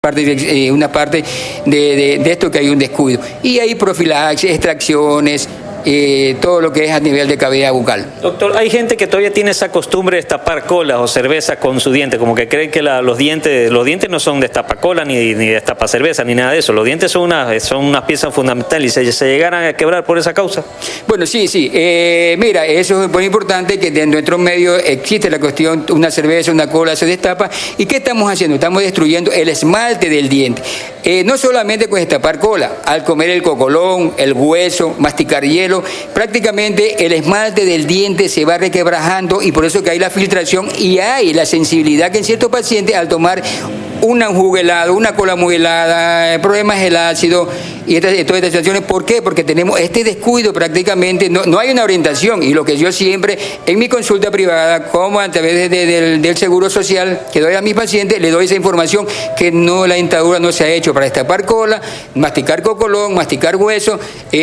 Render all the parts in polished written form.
una parte de esto que hay un descuido. Y hay profilaxis, extracciones, todo lo que es a nivel de cavidad bucal. Doctor, hay gente que todavía tiene esa costumbre de destapar colas o cervezas con su diente, como que creen que los dientes no son destapacola ni destapacerveza ni nada de eso. Los dientes son unas piezas fundamentales y se llegaran a quebrar por esa causa. Bueno, sí. Mira, eso es muy importante, que de nuestro medio existe la cuestión, una cerveza, una cola se destapa. ¿Y qué estamos haciendo? Estamos destruyendo el esmalte del diente. No solamente con destapar cola, al comer el cocolón, el hueso, masticar hielo, prácticamente el esmalte del diente se va requebrajando, y por eso que hay la filtración y hay la sensibilidad que en ciertos pacientes, al tomar un jugo helado, una cola muy helada, problemas del ácido y todas estas situaciones. ¿Por qué? Porque tenemos este descuido prácticamente, no hay una orientación, y lo que yo siempre en mi consulta privada, como a través del Seguro Social que doy a mis pacientes, le doy esa información, que la dentadura no se ha hecho para destapar cola, masticar cocolón, masticar hueso,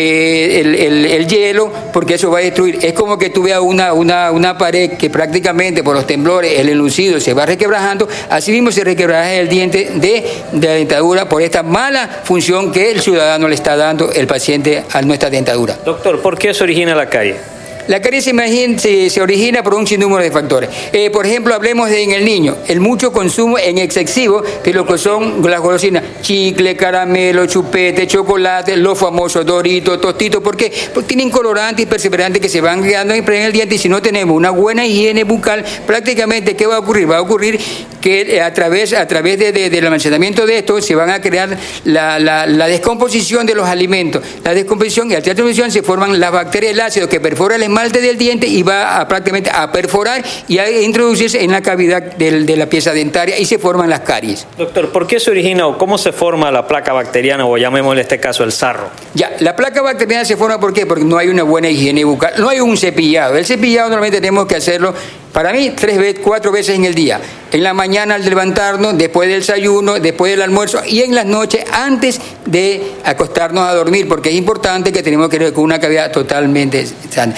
el hielo, porque eso va a destruir. Es como que tú veas una pared que prácticamente por los temblores, el enlucido se va requebrajando, así mismo se requebraja el diente de la dentadura por esta mala función que el ciudadano le está dando el paciente a nuestra dentadura. Doctor, ¿por qué se origina la carie? La carie se origina por un sinnúmero de factores. Por ejemplo, hablemos en el niño, el mucho consumo en excesivo de lo que son las golosinas, chicle, caramelo, chupete, chocolate, los famosos Doritos, Tostitos. ¿Por qué? Porque tienen colorantes y perseverantes que se van quedando en el diente, y si no tenemos una buena higiene bucal, prácticamente, ¿qué va a ocurrir? Va a ocurrir que a través del almacenamiento de esto se van a crear la descomposición de los alimentos. La descomposición, y al descomposición se forman las bacterias del ácido que perforan el esmalte del diente y va prácticamente a perforar y a introducirse en la cavidad de la pieza dentaria, y se forman las caries. Doctor, ¿por qué se origina o cómo se forma la placa bacteriana, o llamémosle en este caso el sarro? Ya, la placa bacteriana se forma, ¿por qué? Porque no hay una buena higiene bucal, no hay un cepillado. El cepillado normalmente tenemos que hacerlo, para mí, 4 veces en el día. En la mañana al levantarnos, después del desayuno, después del almuerzo, y en las noches antes de acostarnos a dormir, porque es importante que tenemos que ir con una cavidad totalmente sana.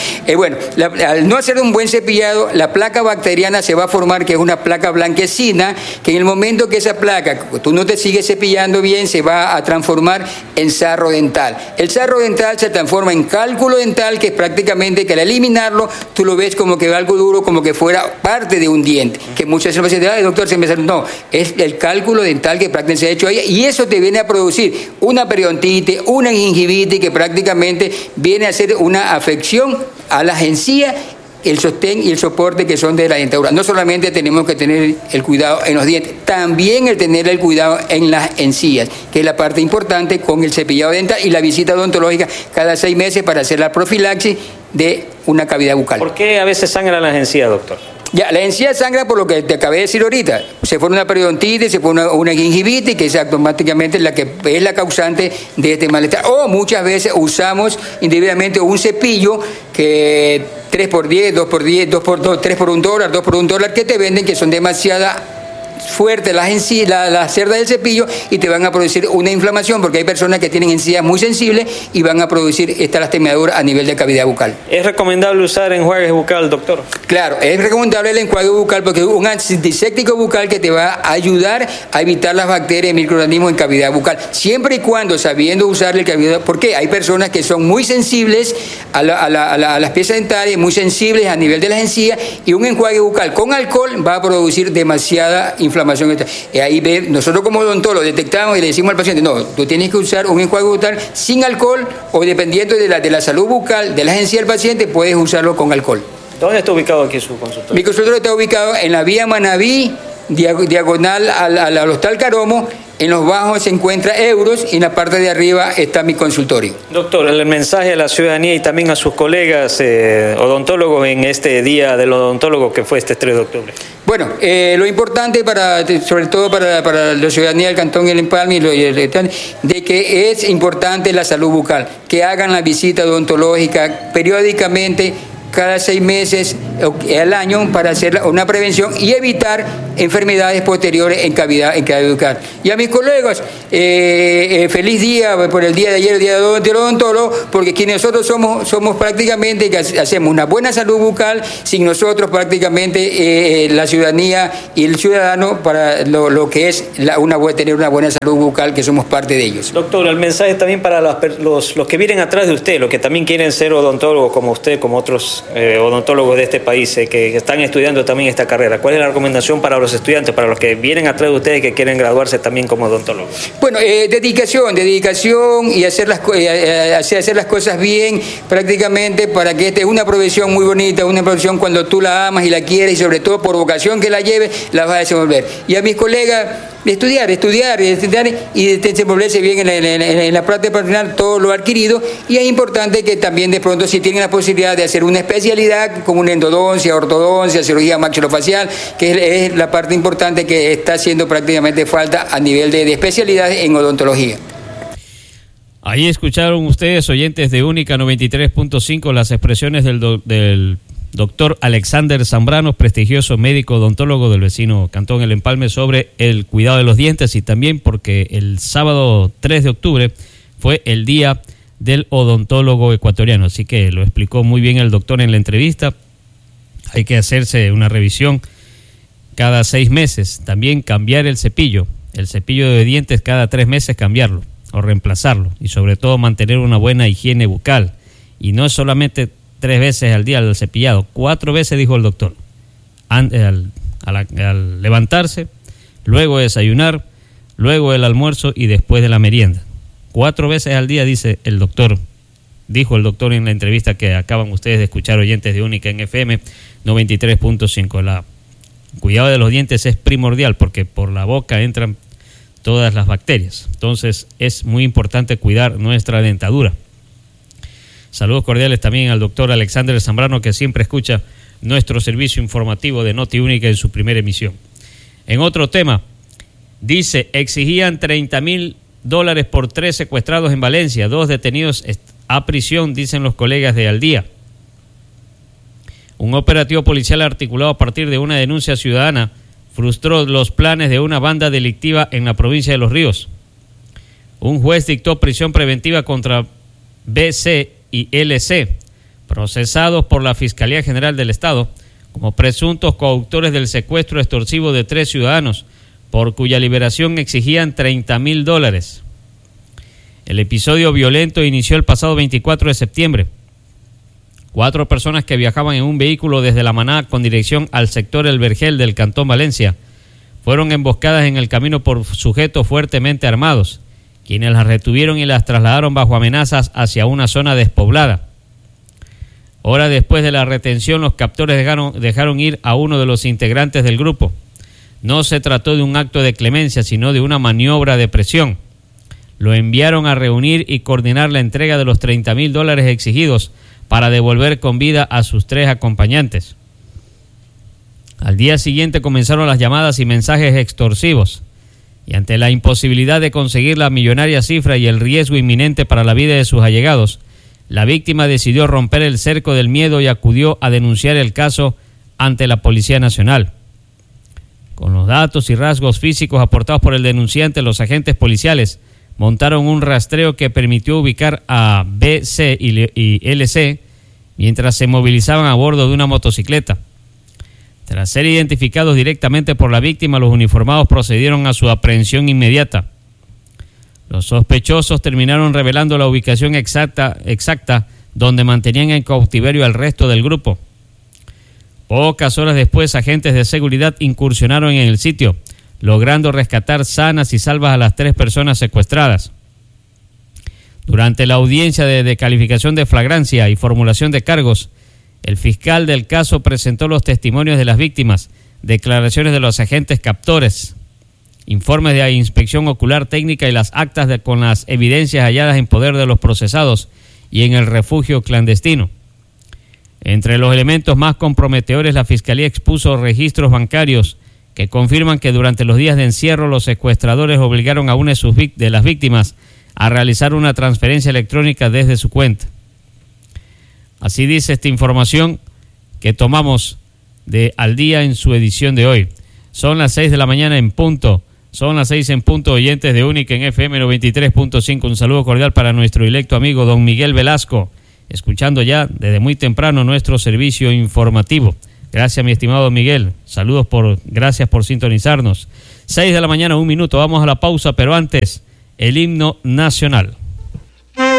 Al no hacer un buen cepillado, la placa bacteriana se va a formar, que es una placa blanquecina, que en el momento que esa placa, tú no te sigues cepillando bien, se va a transformar en sarro dental. El sarro dental se transforma en cálculo dental, que es prácticamente que al eliminarlo, tú lo ves como que algo duro, como que fuera parte de un diente, que muchas veces ay, doctor, se me salió. No, es el cálculo dental que prácticamente se ha hecho ahí, y eso te viene a producir una periodontitis, una gingivitis, que prácticamente viene a ser una afección a las encías, el sostén y el soporte que son de la dentadura. No solamente tenemos que tener el cuidado en los dientes, también el tener el cuidado en las encías, que es la parte importante, con el cepillado dental y la visita odontológica cada 6 meses para hacer la profilaxis de una cavidad bucal. ¿Por qué a veces sangran las encías, doctor? Ya, la encía sangra por lo que te acabé de decir ahorita. Se forma una periodontitis, se forma una gingivitis, que es automáticamente la que es la causante de este malestar. O muchas veces usamos indebidamente un cepillo que 3x10, 2x10, 2x2, 3 por $1, 2 por $1, que te venden, que son demasiada fuerte las cerdas del cepillo, y te van a producir una inflamación, porque hay personas que tienen encías muy sensibles y van a producir esta lastimadura a nivel de cavidad bucal. ¿Es recomendable usar enjuague bucal, doctor? Claro, es recomendable el enjuague bucal, porque es un antiséptico bucal que te va a ayudar a evitar las bacterias y microorganismos en cavidad bucal, siempre y cuando sabiendo usar el cavidad. Porque hay personas que son muy sensibles a las piezas dentarias, muy sensibles a nivel de las encías, y un enjuague bucal con alcohol va a producir demasiada inflamación. Y ahí nosotros como odontólogos detectamos y le decimos al paciente: no, tú tienes que usar un enjuague bucal sin alcohol, o dependiendo de la salud bucal, de las encías del paciente, puedes usarlo con alcohol. ¿Dónde está ubicado aquí su consultorio? Mi consultorio está ubicado en la vía Manaví, diagonal al Hostal Caromo. En los bajos se encuentra Euros, y en la parte de arriba está mi consultorio. Doctor, el mensaje a la ciudadanía y también a sus colegas odontólogos en este Día del Odontólogo, que fue este 3 de octubre. Bueno, lo importante sobre todo para la ciudadanía del Cantón El Empalme, de que es importante la salud bucal, que hagan la visita odontológica periódicamente, cada 6 meses al año para hacer una prevención y evitar enfermedades posteriores en cavidad bucal. Y a mis colegas, feliz día por el día de ayer, el día del odontólogo, porque quienes nosotros somos prácticamente que hacemos una buena salud bucal, sin nosotros prácticamente la ciudadanía y el ciudadano para lo que es tener una buena salud bucal, que somos parte de ellos. Doctor, el mensaje también para los que vienen atrás de usted, los que también quieren ser odontólogos como usted, como otros odontólogos de este país que están estudiando también esta carrera. ¿Cuál es la recomendación para los estudiantes, para los que vienen atrás de ustedes que quieren graduarse también como odontólogos? Bueno, dedicación y hacer las cosas bien prácticamente, para que esta es una profesión muy bonita, una profesión cuando tú la amas y la quieres, y sobre todo por vocación que la lleves, la vas a desenvolver. Y a mis colegas, estudiar y desenvolverse bien en la práctica profesional todo lo adquirido, y es importante que también de pronto, si tienen la posibilidad de hacer una especialidad como una endodoncia, ortodoncia, cirugía maxilofacial, que es la parte importante que está haciendo prácticamente falta a nivel de especialidad en odontología. Ahí escucharon ustedes, oyentes de Única 93.5, las expresiones del doctor Alexander Zambrano, prestigioso médico odontólogo del vecino Cantón El Empalme, sobre el cuidado de los dientes, y también porque el sábado 3 de octubre fue el día del odontólogo ecuatoriano. Así que lo explicó muy bien el doctor en la entrevista. Hay que hacerse una revisión cada 6 meses. También cambiar el cepillo de dientes cada 3 meses, cambiarlo o reemplazarlo, y sobre todo mantener una buena higiene bucal, y no solamente 3 veces al día el cepillado, 4 veces, dijo el doctor, al levantarse, luego desayunar, luego el almuerzo y después de la merienda. 4 veces al día, dijo el doctor en la entrevista que acaban ustedes de escuchar, oyentes de Única en FM 93.5. El cuidado de los dientes es primordial, porque por la boca entran todas las bacterias. Entonces es muy importante cuidar nuestra dentadura. Saludos cordiales también al doctor Alexander Zambrano, que siempre escucha nuestro servicio informativo de Noti Única en su primera emisión. En otro tema, dice, exigían $30,000 por 3 secuestrados en Valencia, 2 detenidos a prisión, dicen los colegas de Al Día. Un operativo policial articulado a partir de una denuncia ciudadana frustró los planes de una banda delictiva en la provincia de Los Ríos. Un juez dictó prisión preventiva contra BC y LC, procesados por la Fiscalía General del Estado como presuntos coautores del secuestro extorsivo de 3 ciudadanos, por cuya liberación exigían $30,000. El episodio violento inició el pasado 24 de septiembre. 4 personas que viajaban en un vehículo desde La Maná con dirección al sector El Vergel del Cantón Valencia fueron emboscadas en el camino por sujetos fuertemente armados, quienes las retuvieron y las trasladaron bajo amenazas hacia una zona despoblada. Horas después de la retención, los captores dejaron ir a uno de los integrantes del grupo. No se trató de un acto de clemencia, sino de una maniobra de presión. Lo enviaron a reunir y coordinar la entrega de los $30,000 exigidos para devolver con vida a sus 3 acompañantes. Al día siguiente comenzaron las llamadas y mensajes extorsivos, y ante la imposibilidad de conseguir la millonaria cifra y el riesgo inminente para la vida de sus allegados, la víctima decidió romper el cerco del miedo y acudió a denunciar el caso ante la Policía Nacional. Con los datos y rasgos físicos aportados por el denunciante, los agentes policiales montaron un rastreo que permitió ubicar a BC y LC mientras se movilizaban a bordo de una motocicleta. Tras ser identificados directamente por la víctima, los uniformados procedieron a su aprehensión inmediata. Los sospechosos terminaron revelando la ubicación exacta donde mantenían en cautiverio al resto del grupo. Pocas horas después, agentes de seguridad incursionaron en el sitio, logrando rescatar sanas y salvas a las 3 personas secuestradas. Durante la audiencia de descalificación de flagrancia y formulación de cargos, el fiscal del caso presentó los testimonios de las víctimas, declaraciones de los agentes captores, informes de inspección ocular técnica y las actas con las evidencias halladas en poder de los procesados y en el refugio clandestino. Entre los elementos más comprometedores, la Fiscalía expuso registros bancarios que confirman que durante los días de encierro los secuestradores obligaron a una de las víctimas a realizar una transferencia electrónica desde su cuenta. Así dice esta información que tomamos de Al Día en su edición de hoy. Son las 6 de la mañana en punto. Son las 6 en punto, oyentes de Única en FM 93.5. Un saludo cordial para nuestro electo amigo don Miguel Velasco, escuchando ya desde muy temprano nuestro servicio informativo. Gracias, mi estimado Miguel. Saludos, gracias por sintonizarnos. 6 de la mañana, 1 minuto. Vamos a la pausa, pero antes, el himno nacional.